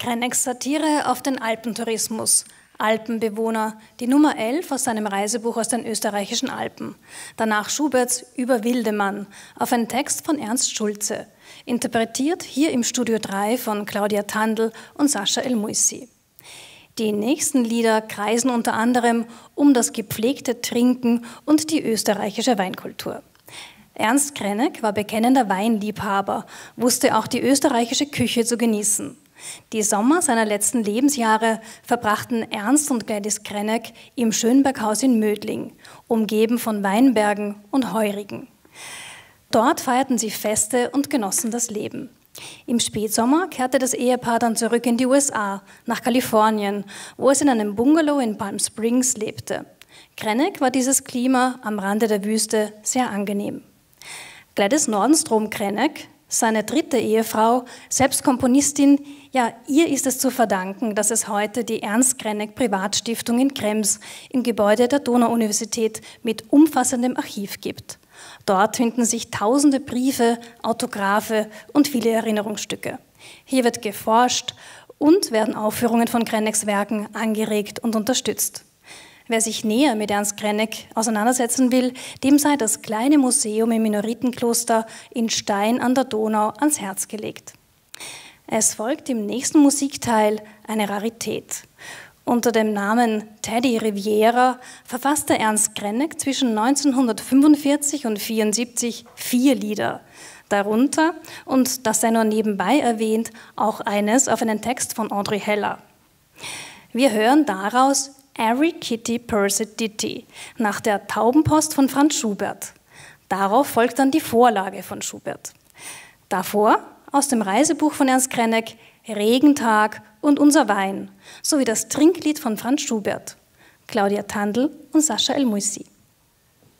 Kreneks Satire auf den Alpentourismus. Alpenbewohner, die Nummer 11 aus seinem Reisebuch aus den österreichischen Alpen. Danach Schuberts Über Wildemann auf einen Text von Ernst Schulze, interpretiert hier im Studio 3 von Claudia Tandl und Sascha El-Moussi. Die nächsten Lieder kreisen unter anderem um das gepflegte Trinken und die österreichische Weinkultur. Ernst Krenek war bekennender Weinliebhaber, wusste auch die österreichische Küche zu genießen. Die Sommer seiner letzten Lebensjahre verbrachten Ernst und Gladys Krenek im Schönberghaus in Mödling, umgeben von Weinbergen und Heurigen. Dort feierten sie Feste und genossen das Leben. Im Spätsommer kehrte das Ehepaar dann zurück in die USA, nach Kalifornien, wo es in einem Bungalow in Palm Springs lebte. Krenek war dieses Klima am Rande der Wüste sehr angenehm. Gladys Nordenstrom Krenek, seine dritte Ehefrau, selbst Komponistin, ja, ihr ist es zu verdanken, dass es heute die Ernst Krenek Privatstiftung in Krems im Gebäude der Donau-Universität mit umfassendem Archiv gibt. Dort finden sich tausende Briefe, Autographe und viele Erinnerungsstücke. Hier wird geforscht und werden Aufführungen von Kreneks Werken angeregt und unterstützt. Wer sich näher mit Ernst Krenek auseinandersetzen will, dem sei das kleine Museum im Minoritenkloster in Stein an der Donau ans Herz gelegt. Es folgt im nächsten Musikteil eine Rarität. Unter dem Namen Teddy Riviera verfasste Ernst Krenek zwischen 1945 und 1974 4 Lieder. Darunter, und das sei nur nebenbei erwähnt, auch eines auf einen Text von Audrey Heller. Wir hören daraus Every Kitty Purse Ditty nach der Taubenpost von Franz Schubert. Darauf folgt dann die Vorlage von Schubert. Davor aus dem Reisebuch von Ernst Krenek Regentag und Unser Wein sowie das Trinklied von Franz Schubert. Claudia Tandl und Sascha El-Moussi.